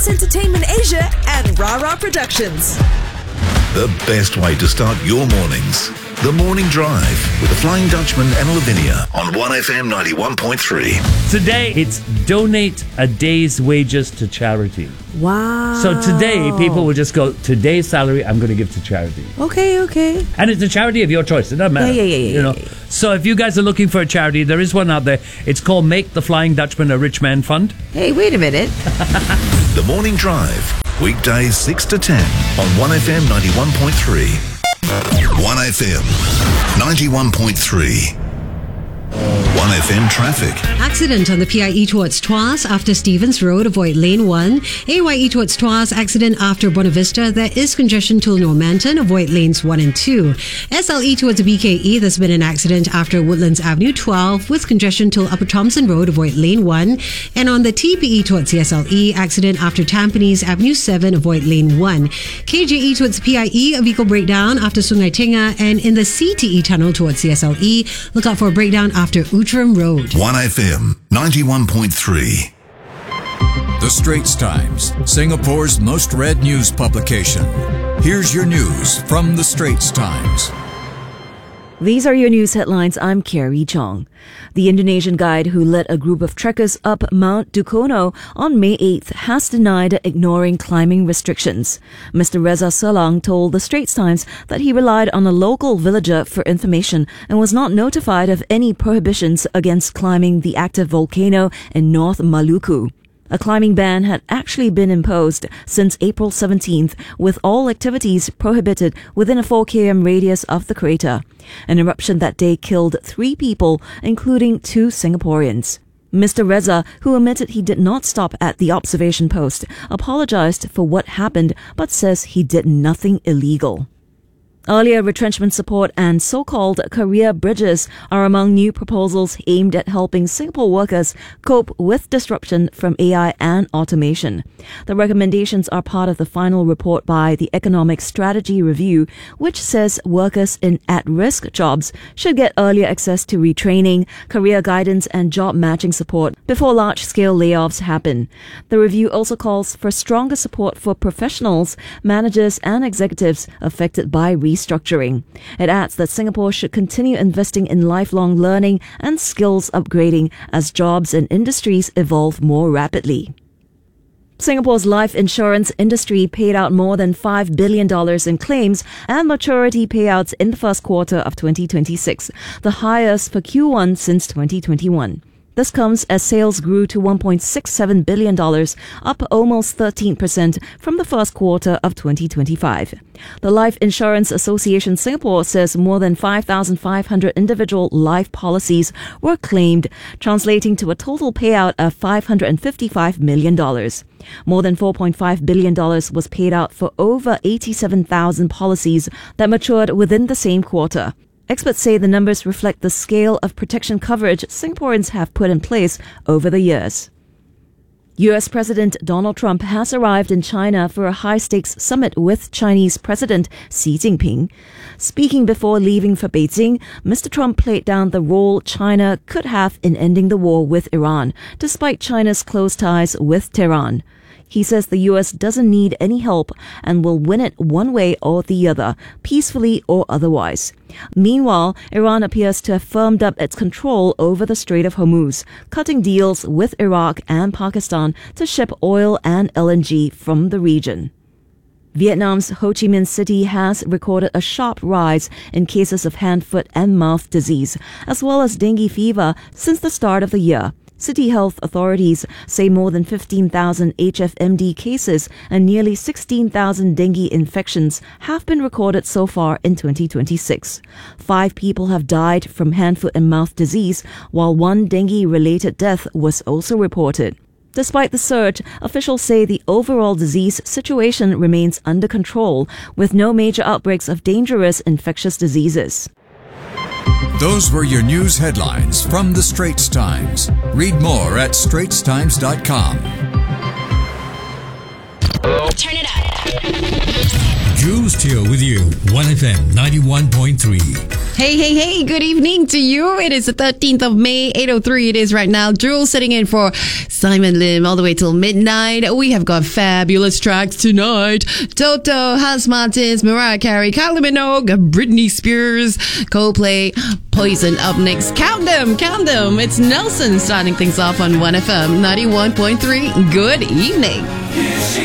Voice Entertainment Asia and Rara Productions. The best way to start your mornings. The Morning Drive with the Flying Dutchman and Lavinia on 1FM 91.3. Today, it's donate a day's wages to charity. Wow. So today, people will just go, today's salary, I'm going to give to charity. Okay. And it's a charity of your choice. It doesn't matter. Yeah. So if you guys are looking for a charity, there is one out there. It's called Make the Flying Dutchman a Rich Man Fund. Hey, wait a minute. The Morning Drive, weekdays 6 to 10 on 1FM 91.3. 1FM 91.3. 1FM traffic. Accident on the PIE towards Tuas after Stevens Road. Avoid lane 1. AYE towards Tuas. Accident after Buena Vista. There is congestion till Normanton. Avoid lanes 1 and 2. SLE towards BKE. There's been an accident after Woodlands Avenue 12 with congestion till Upper Thompson Road. Avoid lane 1. And on the TPE towards CSLE. Accident after Tampines Avenue 7. Avoid lane 1. KJE towards PIE. A vehicle breakdown after Sungai Tinga. And in the CTE tunnel towards CSLE. Look out for a breakdown after Outram Road. 1FM 91.3. The Straits Times, Singapore's most read news publication. Here's your news from The Straits Times. These are your news headlines. I'm Carrie Chong. The Indonesian guide who led a group of trekkers up Mount Dukono on May 8th has denied ignoring climbing restrictions. Mr. Reza Selang told the Straits Times that he relied on a local villager for information and was not notified of any prohibitions against climbing the active volcano in North Maluku. A climbing ban had actually been imposed since April 17th, with all activities prohibited within a 4 km radius of the crater. An eruption that day killed 3 people, including 2 Singaporeans. Mr. Reza, who admitted he did not stop at the observation post, apologized for what happened but says he did nothing illegal. Earlier retrenchment support and so-called career bridges are among new proposals aimed at helping Singapore workers cope with disruption from AI and automation. The recommendations are part of the final report by the Economic Strategy Review, which says workers in at-risk jobs should get earlier access to retraining, career guidance and job matching support before large-scale layoffs happen. The review also calls for stronger support for professionals, managers and executives affected by restructuring. It adds that Singapore should continue investing in lifelong learning and skills upgrading as jobs and industries evolve more rapidly. Singapore's life insurance industry paid out more than $5 billion in claims and maturity payouts in the first quarter of 2026, the highest for Q1 since 2021. This comes as sales grew to $1.67 billion, up almost 13% from the first quarter of 2025. The Life Insurance Association Singapore says more than 5,500 individual life policies were claimed, translating to a total payout of $555 million. More than $4.5 billion was paid out for over 87,000 policies that matured within the same quarter. Experts say the numbers reflect the scale of protection coverage Singaporeans have put in place over the years. U.S. President Donald Trump has arrived in China for a high-stakes summit with Chinese President Xi Jinping. Speaking before leaving for Beijing, Mr. Trump played down the role China could have in ending the war with Iran, despite China's close ties with Tehran. He says the U.S. doesn't need any help and will win it one way or the other, peacefully or otherwise. Meanwhile, Iran appears to have firmed up its control over the Strait of Hormuz, cutting deals with Iraq and Pakistan to ship oil and LNG from the region. Vietnam's Ho Chi Minh City has recorded a sharp rise in cases of hand, foot and mouth disease, as well as dengue fever since the start of the year. City health authorities say more than 15,000 HFMD cases and nearly 16,000 dengue infections have been recorded so far in 2026. 5 people have died from hand, foot and mouth disease, while 1 dengue-related death was also reported. Despite the surge, officials say the overall disease situation remains under control, with no major outbreaks of dangerous infectious diseases. Those were your news headlines from The Straits Times. Read more at straitstimes.com. Turn it up. Jules Teo with you, 1FM 91.3. Hey, good evening to you. It is the 13th of May, 8:03 it is right now. Drew sitting in for Simon Lim all the way till midnight. We have got fabulous tracks tonight. Toto, Hans Martins, Mariah Carey, Kylie Minogue, Britney Spears, Coldplay, Poison up next. Count them. It's Nelson starting things off on 1FM 91.3. Good evening.